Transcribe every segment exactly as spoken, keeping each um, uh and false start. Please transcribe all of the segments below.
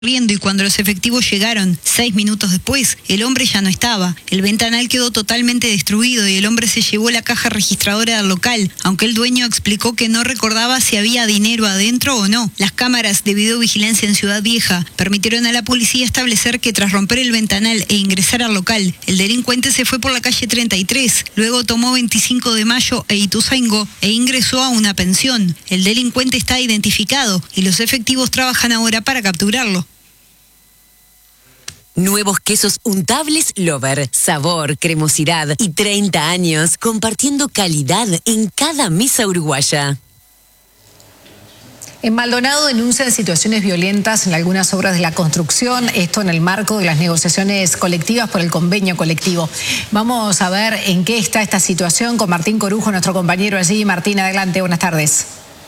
y cuando los efectivos llegaron, seis minutos después, el hombre ya no estaba. El ventanal quedó totalmente destruido y el hombre se llevó la caja registradora del local, aunque el dueño explicó que no recordaba si había dinero adentro o no. Las cámaras de videovigilancia en Ciudad Vieja permitieron a la policía establecer que tras romper el ventanal e ingresar al local, el delincuente se fue por la calle treinta y tres, luego tomó veinticinco de mayo e Ituzaingó e ingresó a una pensión. El delincuente está identificado y los efectivos trabajan ahora para capturarlo. Nuevos quesos untables Lover, sabor, cremosidad y treinta años compartiendo calidad en cada mesa uruguaya. En Maldonado denuncian situaciones violentas en algunas obras de la construcción, esto en el marco de las negociaciones colectivas por el convenio colectivo. Vamos a ver en qué está esta situación con Martín Corujo, nuestro compañero allí. Martín, adelante, buenas tardes.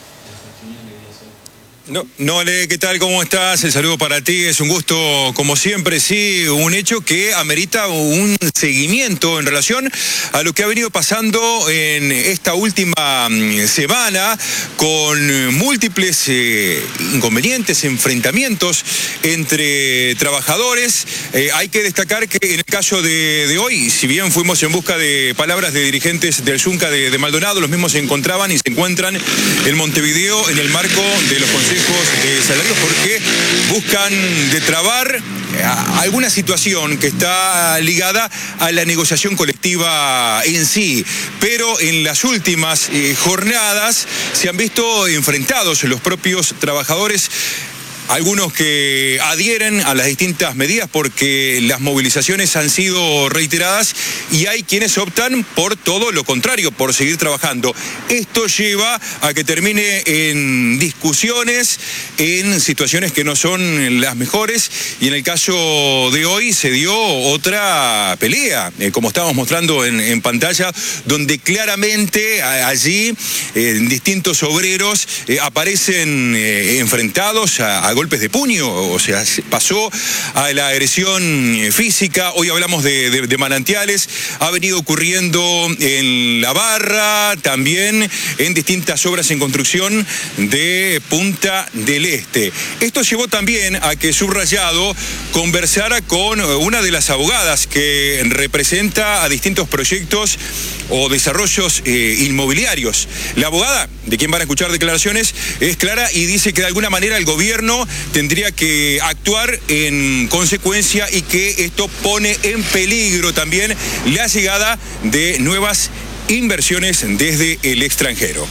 No, Nole, ¿qué tal? ¿Cómo estás? El saludo para ti, es un gusto como siempre, sí, un hecho que amerita un seguimiento en relación a lo que ha venido pasando en esta última semana con múltiples eh, inconvenientes, enfrentamientos entre trabajadores. Eh, hay que destacar que en el caso de, de hoy, si bien fuimos en busca de palabras de dirigentes del Zunca de, de Maldonado, los mismos se encontraban y se encuentran en Montevideo en el marco de los consejos de salarios porque buscan destrabar alguna situación que está ligada a la negociación colectiva en sí, pero en las últimas eh, jornadas se han visto enfrentados los propios trabajadores, algunos que adhieren a las distintas medidas porque las movilizaciones han sido reiteradas y hay quienes optan por todo lo contrario, por seguir trabajando. Esto lleva a que termine en discusiones, en situaciones que no son las mejores y en el caso de hoy se dio otra pelea, eh, como estábamos mostrando en, en pantalla, donde claramente a, allí eh, distintos obreros eh, aparecen eh, enfrentados a, a golpes de puño, o sea, pasó a la agresión física. Hoy hablamos de, de, de manantiales, ha venido ocurriendo en La Barra, también en distintas obras en construcción de Punta del Este. Esto llevó también a que Subrayado conversara con una de las abogadas que representa a distintos proyectos o desarrollos eh, inmobiliarios. La abogada, de quien van a escuchar declaraciones, es clara y dice que de alguna manera el gobierno tendría que actuar en consecuencia y que esto pone en peligro también la llegada de nuevas inversiones desde el extranjero.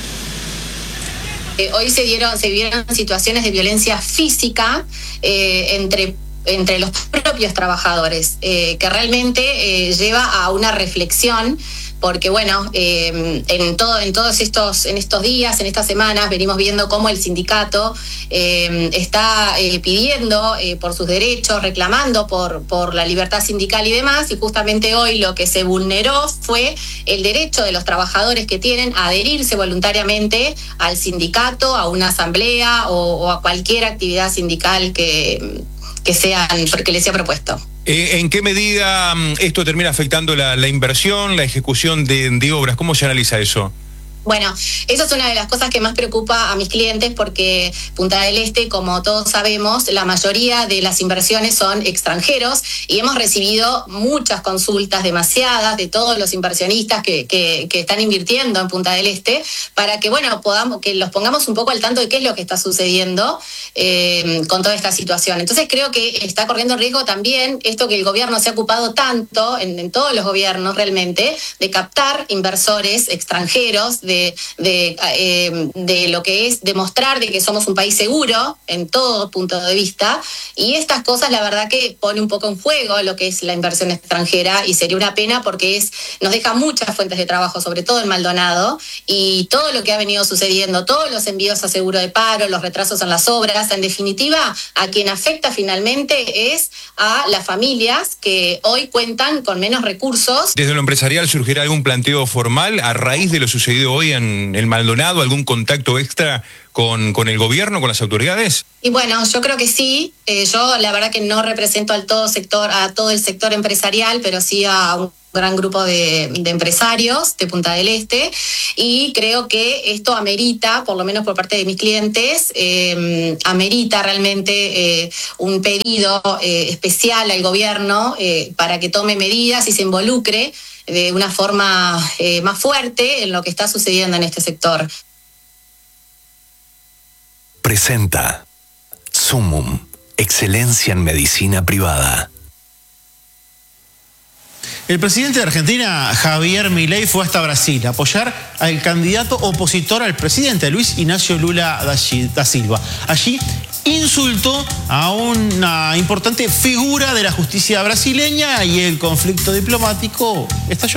Eh, hoy se dieron, se vieron situaciones de violencia física eh, entre entre los propios trabajadores, eh, que realmente eh, lleva a una reflexión, porque bueno, eh, en todo, en todos estos, en estos días, en estas semanas, venimos viendo cómo el sindicato eh, está eh, pidiendo eh, por sus derechos, reclamando por, por la libertad sindical y demás, y justamente hoy lo que se vulneró fue el derecho de los trabajadores que tienen a adherirse voluntariamente al sindicato, a una asamblea o, o a cualquier actividad sindical que que sean, porque les sea propuesto. ¿En qué medida esto termina afectando la, la inversión, la ejecución de, de obras? ¿Cómo se analiza eso? Bueno, eso es una de las cosas que más preocupa a mis clientes porque Punta del Este, como todos sabemos, la mayoría de las inversiones son extranjeros y hemos recibido muchas consultas, demasiadas, de todos los inversionistas que, que, que están invirtiendo en Punta del Este para que, bueno, podamos, que los pongamos un poco al tanto de qué es lo que está sucediendo eh, con toda esta situación. Entonces creo que está corriendo riesgo también esto que el gobierno se ha ocupado tanto, en, en todos los gobiernos realmente, de captar inversores extranjeros, de De, de, eh, de lo que es demostrar de que somos un país seguro en todo punto de vista, y estas cosas la verdad que pone un poco en juego lo que es la inversión extranjera y sería una pena porque es, nos deja muchas fuentes de trabajo, sobre todo en Maldonado, y todo lo que ha venido sucediendo, todos los envíos a seguro de paro, los retrasos en las obras, en definitiva a quien afecta finalmente es a las familias que hoy cuentan con menos recursos. ¿Desde lo empresarial surgirá algún planteo formal a raíz de lo sucedido hoy hoy en el Maldonado algún contacto extra con, con el gobierno, con las autoridades? Y bueno, yo creo que sí. Eh, yo la verdad que no represento al todo sector, a todo el sector empresarial, pero sí a un gran grupo de, de empresarios de Punta del Este, y creo que esto amerita, por lo menos por parte de mis clientes, eh, amerita realmente eh, un pedido eh, especial al gobierno eh, para que tome medidas y se involucre de una forma eh, más fuerte en lo que está sucediendo en este sector. Presenta Sumum, excelencia en medicina privada. El presidente de Argentina, Javier Milei, fue hasta Brasil a apoyar al candidato opositor al presidente, Luis Ignacio Lula da Silva. Allí insultó a una importante figura de la justicia brasileña y el conflicto diplomático estalló.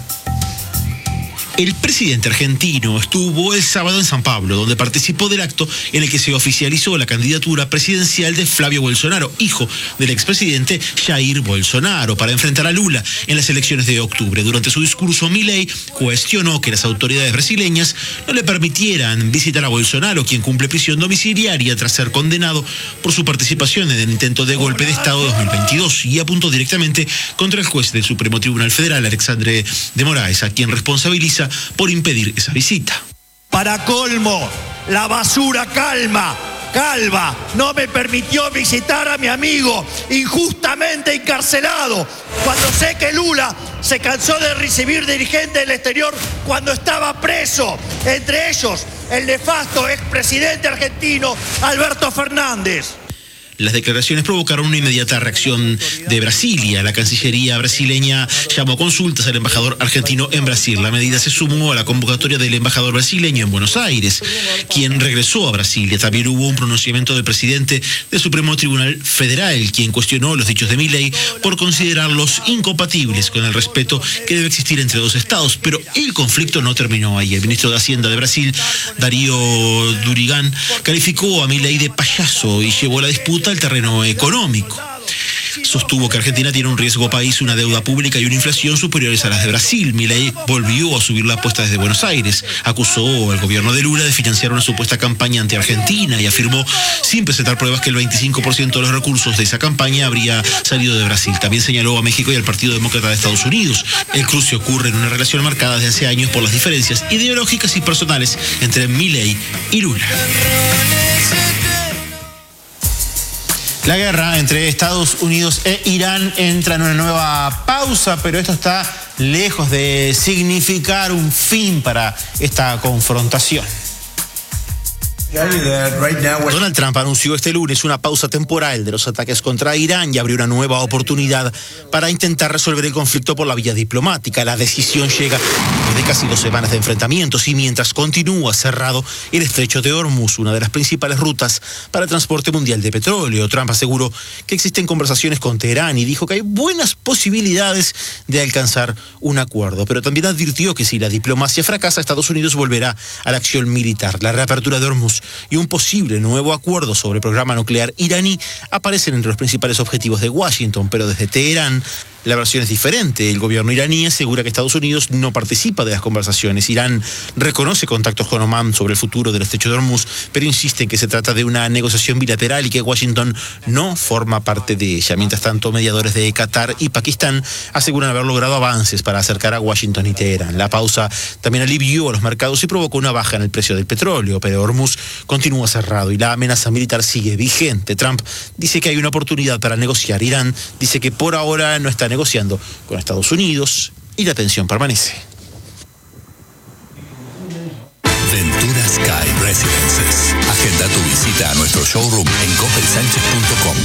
El presidente argentino estuvo el sábado en San Pablo, donde participó del acto en el que se oficializó la candidatura presidencial de Flavio Bolsonaro, hijo del expresidente Jair Bolsonaro, para enfrentar a Lula en las elecciones de octubre. Durante su discurso, Milei cuestionó que las autoridades brasileñas no le permitieran visitar a Bolsonaro, quien cumple prisión domiciliaria tras ser condenado por su participación en el intento de golpe de Estado dos mil veintidós, y apuntó directamente contra el juez del Supremo Tribunal Federal, Alexandre de Moraes, a quien responsabiliza por impedir esa visita. Para colmo, la basura calma, calva, no me permitió visitar a mi amigo injustamente encarcelado, cuando sé que Lula se cansó de recibir dirigentes del exterior cuando estaba preso, entre ellos el nefasto expresidente argentino Alberto Fernández. Las declaraciones provocaron una inmediata reacción de Brasilia. La Cancillería brasileña llamó a consultas al embajador argentino en Brasil. La medida se sumó a la convocatoria del embajador brasileño en Buenos Aires, quien regresó a Brasilia. También hubo un pronunciamiento del presidente del Supremo Tribunal Federal, quien cuestionó los dichos de Milei por considerarlos incompatibles con el respeto que debe existir entre dos estados. Pero el conflicto no terminó ahí. El ministro de Hacienda de Brasil, Darío Durigan, calificó a Milei de payaso y llevó la disputa al terreno económico. Sostuvo que Argentina tiene un riesgo país, una deuda pública y una inflación superiores a las de Brasil. Milei volvió a subir la apuesta desde Buenos Aires. Acusó al gobierno de Lula de financiar una supuesta campaña anti-argentina y afirmó, sin presentar pruebas, que el veinticinco por ciento de los recursos de esa campaña habría salido de Brasil. También señaló a México y al Partido Demócrata de Estados Unidos. El cruce ocurre en una relación marcada desde hace años por las diferencias ideológicas y personales entre Milei y Lula. La guerra entre Estados Unidos e Irán entra en una nueva pausa, pero esto está lejos de significar un fin para esta confrontación. Donald Trump anunció este lunes una pausa temporal de los ataques contra Irán y abrió una nueva oportunidad para intentar resolver el conflicto por la vía diplomática. La decisión llega después de casi dos semanas de enfrentamientos y mientras continúa cerrado el estrecho de Hormuz, una de las principales rutas para el transporte mundial de petróleo. Trump aseguró que existen conversaciones con Teherán y dijo que hay buenas posibilidades de alcanzar un acuerdo, pero también advirtió que si la diplomacia fracasa, Estados Unidos volverá a la acción militar. La reapertura de Hormuz y un posible nuevo acuerdo sobre el programa nuclear iraní aparecen entre los principales objetivos de Washington, pero desde Teherán la versión es diferente. El gobierno iraní asegura que Estados Unidos no participa de las conversaciones. Irán reconoce contactos con Omán sobre el futuro del estrecho de Hormuz, pero insiste en que se trata de una negociación bilateral y que Washington no forma parte de ella. Mientras tanto, mediadores de Qatar y Pakistán aseguran haber logrado avances para acercar a Washington y Teherán. La pausa también alivió a los mercados y provocó una baja en el precio del petróleo, pero Hormuz continúa cerrado y la amenaza militar sigue vigente. Trump dice que hay una oportunidad para negociar. Irán dice que por ahora no está negociando con Estados Unidos y la tensión permanece. Ventura Sky Residences. Agenda tu visita a nuestro showroom en coppel sánchez punto com.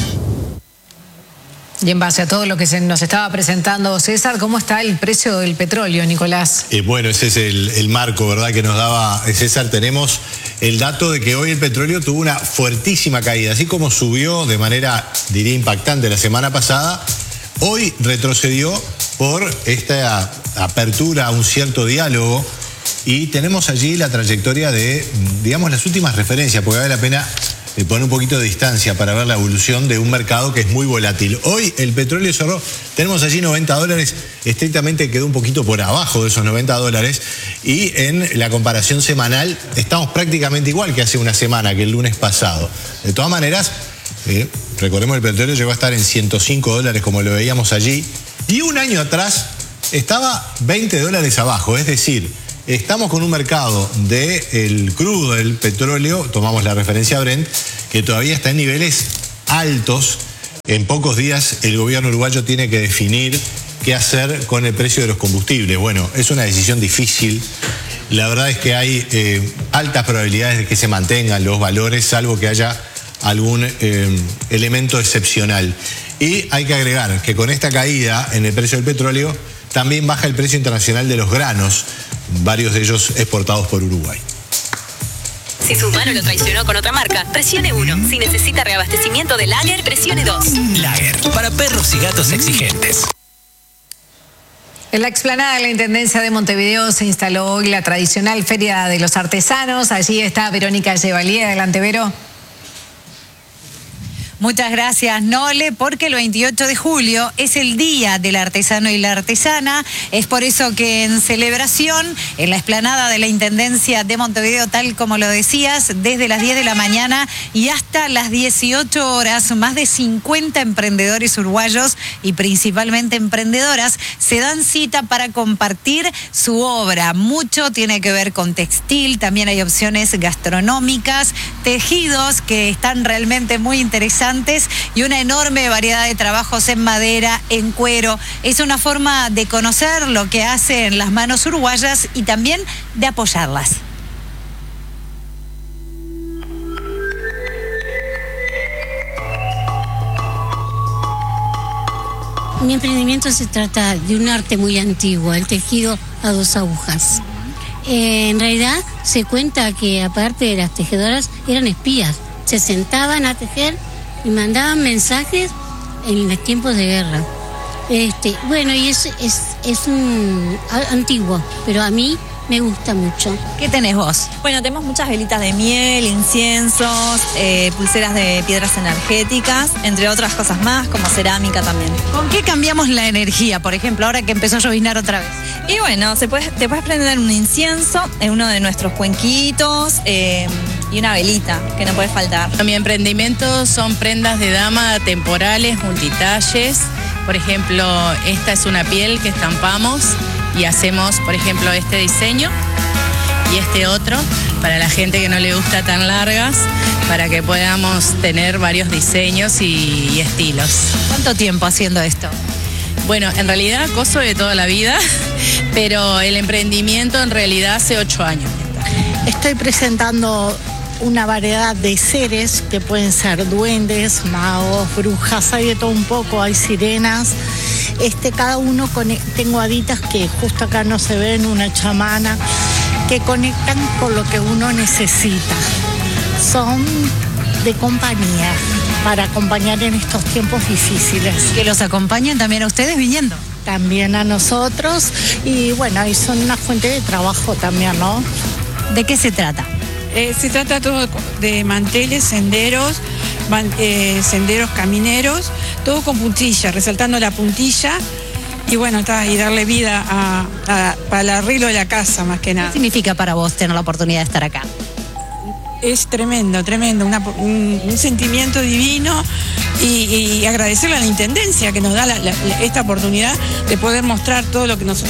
Y en base a todo lo que se nos estaba presentando, César, ¿cómo está el precio del petróleo, Nicolás? Eh, bueno, ese es el, el marco, ¿verdad?, que nos daba César. Tenemos el dato de que hoy el petróleo tuvo una fuertísima caída. Así como subió de manera, diría, impactante la semana pasada, hoy retrocedió por esta apertura a un cierto diálogo y tenemos allí la trayectoria de, digamos, las últimas referencias, porque vale la pena de poner un poquito de distancia para ver la evolución de un mercado que es muy volátil. Hoy el petróleo cerró, tenemos allí noventa dólares, estrictamente quedó un poquito por abajo de esos noventa dólares, y en la comparación semanal estamos prácticamente igual que hace una semana, que el lunes pasado. De todas maneras, eh, recordemos el petróleo llegó a estar en ciento cinco dólares como lo veíamos allí, y un año atrás estaba veinte dólares abajo, es decir, estamos con un mercado del crudo, del petróleo, tomamos la referencia Brent, que todavía está en niveles altos. En pocos días el gobierno uruguayo tiene que definir qué hacer con el precio de los combustibles. Bueno, es una decisión difícil. La verdad es que hay eh, altas probabilidades de que se mantengan los valores, salvo que haya algún eh, elemento excepcional. Y hay que agregar que con esta caída en el precio del petróleo, también baja el precio internacional de los granos, varios de ellos exportados por Uruguay. Si su mano lo traicionó con otra marca, presione uno. Si necesita reabastecimiento de Lager, presione dos. Lager, para perros y gatos exigentes. En la explanada de la Intendencia de Montevideo se instaló hoy la tradicional Feria de los Artesanos. Allí está Verónica Chevalier. Adelante, Vero. Muchas gracias, Nole, porque el veintiocho de julio es el Día del Artesano y la Artesana. Es por eso que en celebración, en la explanada de la Intendencia de Montevideo, tal como lo decías, desde las diez de la mañana y hasta las dieciocho horas, más de cincuenta emprendedores uruguayos y principalmente emprendedoras se dan cita para compartir su obra. Mucho tiene que ver con textil, también hay opciones gastronómicas, tejidos que están realmente muy interesantes, y una enorme variedad de trabajos en madera, en cuero. Es una forma de conocer lo que hacen las manos uruguayas y también de apoyarlas. Mi emprendimiento se trata de un arte muy antiguo, el tejido a dos agujas. Eh, en realidad se cuenta que aparte de las tejedoras eran espías, se sentaban a tejer y mandaban mensajes en los tiempos de guerra. Este, bueno, y es, es, es un a, antiguo, pero a mí me gusta mucho. ¿Qué tenés vos? Bueno, tenemos muchas velitas de miel, inciensos, eh, pulseras de piedras energéticas, entre otras cosas más, como cerámica también. ¿Con qué cambiamos la energía, por ejemplo, ahora que empezó a lloviznar otra vez? Y bueno, se puede, te puedes prender un incienso en uno de nuestros cuenquitos, eh, y una velita, que no puede faltar. Mi emprendimiento son prendas de dama temporales, multitalles. Por ejemplo, esta es una piel que estampamos y hacemos, por ejemplo, este diseño y este otro, para la gente que no le gusta tan largas, para que podamos tener varios diseños y, y estilos. ¿Cuánto tiempo haciendo esto? Bueno, en realidad coso de toda la vida, pero el emprendimiento en realidad hace ocho años. Estoy presentando una variedad de seres que pueden ser duendes, magos, brujas, hay de todo un poco, hay sirenas. Este, cada uno, con, tengo haditas que justo acá no se ven, una chamana, que conectan con lo que uno necesita. Son de compañía, para acompañar en estos tiempos difíciles. ¿Que los acompañan también a ustedes viniendo? También a nosotros, y bueno, y son una fuente de trabajo también, ¿no? ¿De qué se trata? Eh, se trata todo de manteles, senderos, man, eh, senderos camineros, todo con puntilla, resaltando la puntilla y bueno, está, y darle vida a, a, para el arreglo de la casa más que nada. ¿Qué significa para vos tener la oportunidad de estar acá? Es tremendo, tremendo, una, un, un sentimiento divino y, y agradecerle a la Intendencia que nos da la, la, esta oportunidad de poder mostrar todo lo que nosotros